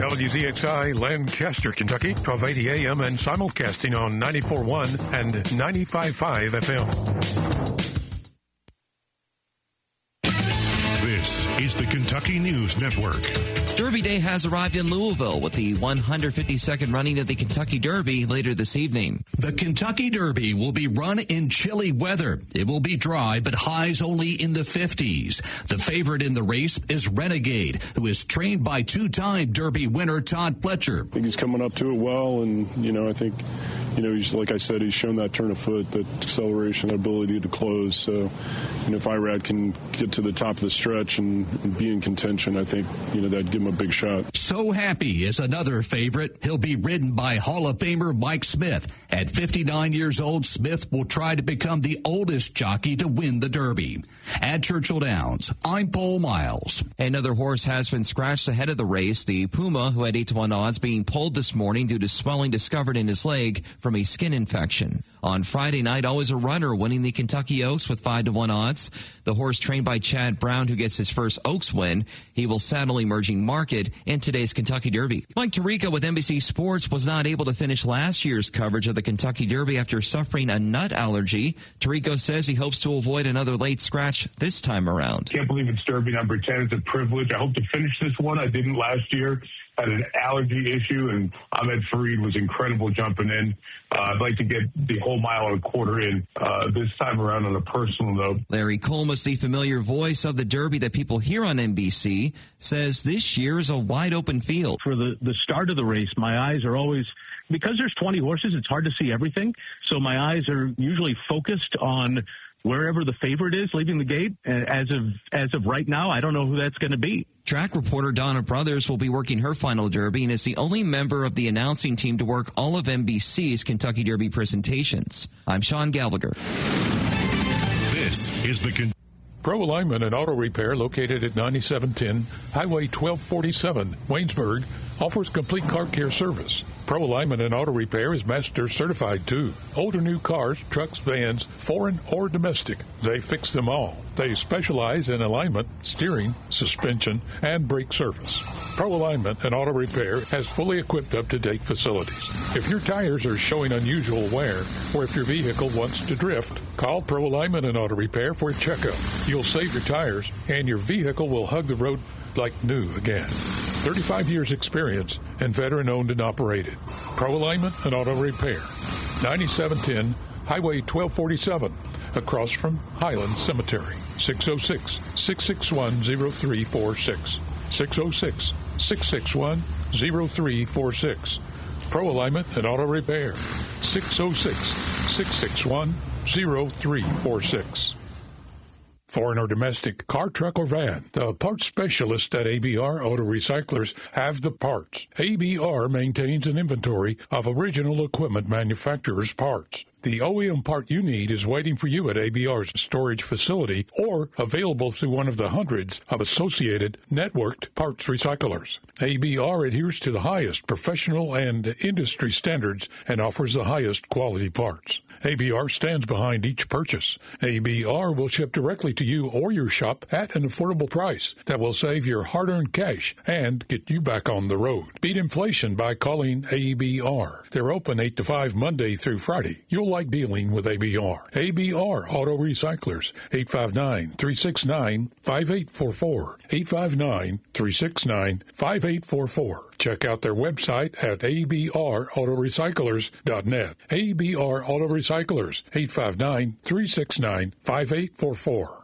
WZXI, Lancaster, Kentucky, 1280 AM and simulcasting on 94.1 and 95.5 FM. This is the Kentucky News Network. Derby Day has arrived in Louisville with the 152nd running of the Kentucky Derby later this evening. The Kentucky Derby will be run in chilly weather. It will be dry, but highs only in the 50s. The favorite in the race is Renegade, who is trained by two-time Derby winner Todd Pletcher. I think he's coming up to it well, and, I think, he's, like I said, he's shown that turn of foot, that acceleration, that ability to close. So, if Irad can get to the top of the stretch and be in contention, I think, that'd give him a big shot. So Happy is another favorite. He'll be ridden by Hall of Famer Mike Smith. At 59 years old, Smith will try to become the oldest jockey to win the Derby. At Churchill Downs, I'm Paul Miles. Another horse has been scratched ahead of the race. The Puma, who had 8-1 odds, being pulled this morning due to swelling discovered in his leg from a skin infection. On Friday night, always a runner winning the Kentucky Oaks with 5-1 odds. The horse trained by Chad Brown, who gets his first Oaks win. He will saddle Emerging Market in today's Kentucky Derby. Mike Tirico with NBC Sports was not able to finish last year's coverage of the Kentucky Derby after suffering a nut allergy. Tirico says he hopes to avoid another late scratch this time around. Can't believe it's Derby number 10. It's a privilege. I hope to finish this one. I didn't last year. Had an allergy issue, and Ahmed Fareed was incredible jumping in. I'd like to get the whole mile and a quarter in this time around on a personal note. Larry Colmus, the familiar voice of the Derby that people hear on NBC, says this year is a wide-open field. For the start of the race, my eyes are always, because there's 20 horses, it's hard to see everything. So my eyes are usually focused on wherever the favorite is leaving the gate. As of right now, I don't know who that's going to be. Track reporter Donna Brothers will be working her final Derby and is the only member of the announcing team to work all of NBC's Kentucky Derby presentations. I'm Sean Gallagher. This is the Pro Alignment and Auto Repair, located at 9710 Highway 1247, Waynesburg, offers complete car care service. Pro Alignment and Auto Repair is master certified too. Old or new cars, trucks, vans, foreign or domestic, they fix them all. They specialize in alignment, steering, suspension, and brake service. Pro Alignment and Auto Repair has fully equipped up-to-date facilities. If your tires are showing unusual wear, or if your vehicle wants to drift, call Pro Alignment and Auto Repair for a checkup. You'll save your tires, and your vehicle will hug the road like new again. 35 years experience and veteran-owned and operated. Pro Alignment and Auto Repair. 9710 Highway 1247, across from Highland Cemetery. 606-661-0346. 606-661-0346. Pro Alignment and Auto Repair. 606-661-0346. Foreign or domestic, car, truck, or van, the parts specialists at ABR Auto Recyclers have the parts. ABR maintains an inventory of original equipment manufacturers' parts. The OEM part you need is waiting for you at ABR's storage facility or available through one of the hundreds of associated networked parts recyclers. ABR adheres to the highest professional and industry standards and offers the highest quality parts. ABR stands behind each purchase. ABR will ship directly to you or your shop at an affordable price that will save your hard-earned cash and get you back on the road. Beat inflation by calling ABR. They're open 8 to 5 Monday through Friday. You'll like dealing with ABR. ABR Auto Recyclers, 859-369-5844. 859-369-5844. Check out their website at abrautorecyclers.net. ABR Auto Recyclers, 859-369-5844.